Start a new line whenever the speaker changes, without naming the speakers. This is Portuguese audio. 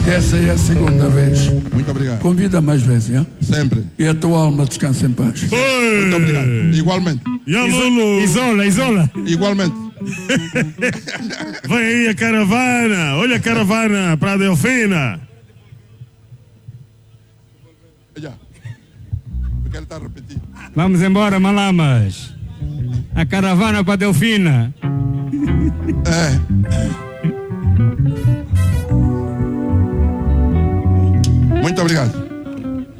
Essa é a segunda vez.
Muito obrigado.
Convida mais vezes, hein?
Sempre.
E a tua alma descansa em paz.
Muito obrigado. Igualmente.
E a Lulu? Isola.
Igualmente.
Vem aí a caravana. Olha a caravana para a Delfina.
Já. Porque ele está a repetir.
Vamos embora, Malamas. A caravana para a Delfina.
Muito obrigado.